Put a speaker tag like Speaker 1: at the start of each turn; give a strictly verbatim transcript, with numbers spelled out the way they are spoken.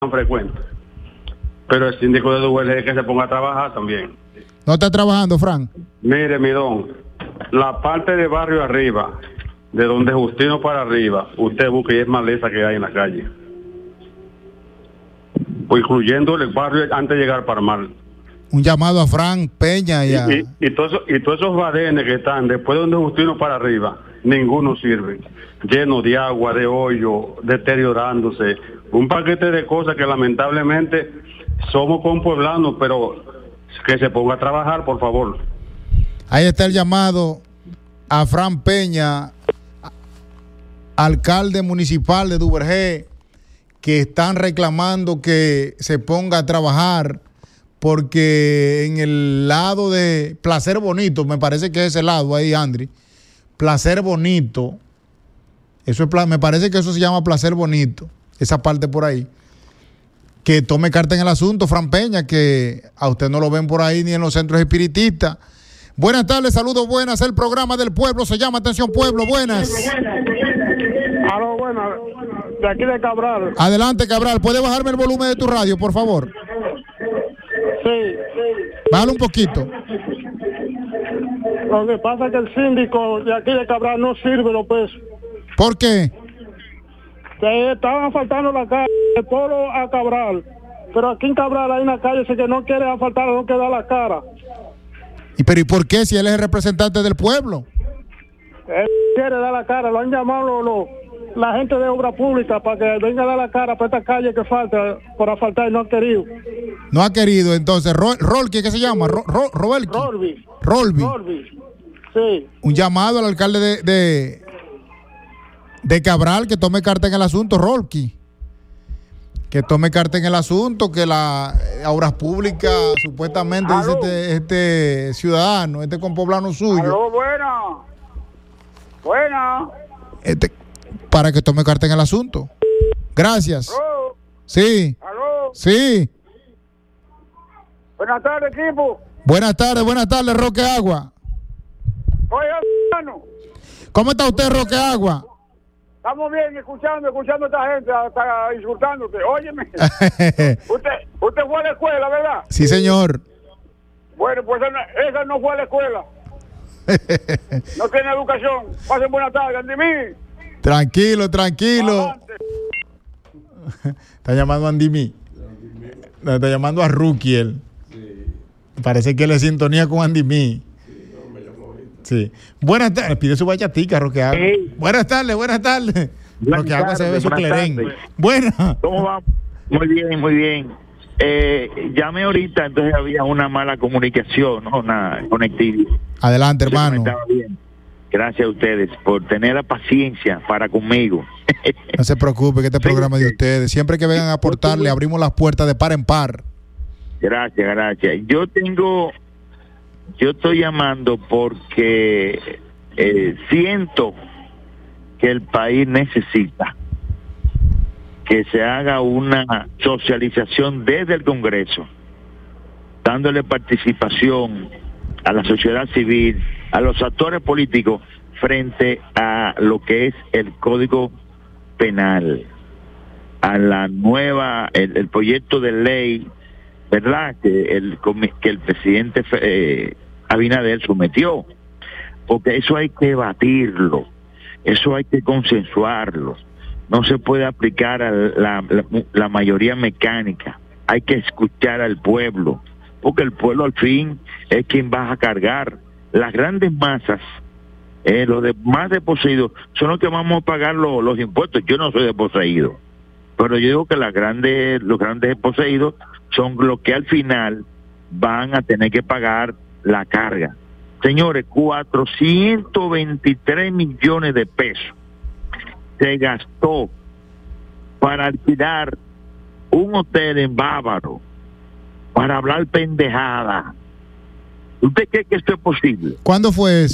Speaker 1: frecuente. Pero el síndico de Duvergé es que se ponga a trabajar también.
Speaker 2: ¿No está trabajando, Frank?
Speaker 1: Mire, mi don, la parte de barrio arriba, de donde Justino para arriba, usted busque y es maleza que hay en la calle. O incluyendo el barrio antes de llegar para Mar.
Speaker 2: Un llamado a Frank Peña y a...
Speaker 1: Y, y, y, todos, y todos esos badenes que están después de donde Justino para arriba, ninguno sirve. Lleno de agua, de hoyo, deteriorándose. Un paquete de cosas que lamentablemente somos compueblanos, pero que se ponga a trabajar, por favor.
Speaker 2: Ahí está el llamado a Frank Peña, alcalde municipal de Duvergé, que están reclamando que se ponga a trabajar porque en el lado de Placer Bonito, me parece que es ese lado ahí, Andri, Placer Bonito, eso es, me parece que eso se llama Placer Bonito, esa parte por ahí, que tome carta en el asunto, Fran Peña, que a usted no lo ven por ahí ni en los centros espiritistas. Buenas tardes, saludos, buenas, el programa del pueblo se llama Atención Pueblo, buenas.
Speaker 3: Aló, buenas, de aquí de Cabral.
Speaker 2: Adelante, Cabral, ¿puede bajarme el volumen de tu radio, por favor?
Speaker 3: Sí.
Speaker 2: Bájalo un poquito.
Speaker 3: Lo que pasa es que el síndico de aquí de Cabral no sirve los pesos.
Speaker 2: ¿Por qué?
Speaker 3: Que estaban asfaltando la calle de Polo a Cabral, pero aquí en Cabral hay una calle que no quiere asfaltar, no queda la cara.
Speaker 2: ¿Y pero y por qué si él es el representante del pueblo?
Speaker 3: Él quiere dar la cara, lo han llamado lo, lo, la gente de obra pública para que venga a dar la cara para esta calle que falta por asfaltar y no ha querido.
Speaker 2: No ha querido, entonces, Ro, Rolki, ¿qué se llama? Ro, Ro, Robelki.
Speaker 3: Rolby.
Speaker 2: Rolby.
Speaker 3: Rolby, sí.
Speaker 2: Un llamado al alcalde de, de, de Cabral que tome carta en el asunto, Rolki. Que tome carta en el asunto, que las obras públicas, supuestamente, dice este, este ciudadano, este compoblano suyo.
Speaker 3: Aló, buena. Buena.
Speaker 2: Este, para que tome carta en el asunto. Gracias.
Speaker 3: Aló.
Speaker 2: Sí.
Speaker 3: Aló.
Speaker 2: Sí.
Speaker 3: Buenas tardes, equipo.
Speaker 2: Buenas tardes, buenas tardes, Roque Agua.
Speaker 3: Oye, hermano.
Speaker 2: ¿Cómo está usted, Roque Agua?
Speaker 3: Estamos bien, escuchando, escuchando a esta gente, hasta insultándote. Óyeme, usted, usted fue a la escuela, ¿verdad?
Speaker 2: Sí, señor.
Speaker 3: Bueno, pues esa, esa no fue a la escuela. No tiene educación. Pasen buena tarde, Andimí.
Speaker 2: Tranquilo, tranquilo.
Speaker 3: Adelante.
Speaker 2: Está llamando a Andimí. No, está llamando a Rookie él. Sí. Parece que él es sintonía con Andimí. Sí. Buenas tardes. Pide su bachatica, Roque Agua. Hey. Buenas tardes, buenas tardes. Roque Agua se bebe su clerén. Buenas.
Speaker 4: ¿Cómo va? Muy bien, muy bien. Eh, llamé ahorita, entonces había una mala comunicación, ¿no? Una conectividad.
Speaker 2: Adelante, hermano.
Speaker 4: Bien. Gracias a ustedes por tener la paciencia para conmigo.
Speaker 2: No se preocupe, que este programa es de ustedes. Siempre que vengan a aportar, le abrimos las puertas de par en par.
Speaker 4: Gracias, gracias. Yo tengo... Yo estoy llamando porque eh, siento que el país necesita que se haga una socialización desde el Congreso, dándole participación a la sociedad civil, a los actores políticos frente a lo que es el Código Penal, a la nueva, el, el proyecto de ley, ¿verdad?, que el, que el presidente eh, Abinader sometió, porque eso hay que debatirlo, eso hay que consensuarlo, no se puede aplicar a la, la, la mayoría mecánica, hay que escuchar al pueblo, porque el pueblo al fin es quien va a cargar. Las grandes masas, eh, los de, más desposeídos, son los que vamos a pagar lo, los impuestos. Yo no soy desposeído, pero yo digo que las grandes, los grandes desposeídos son los que al final van a tener que pagar la carga. Señores, cuatrocientos veintitrés millones de pesos se gastó para alquilar un hotel en Bávaro, para hablar pendejada. ¿Usted cree que esto es posible?
Speaker 2: ¿Cuándo fue eso?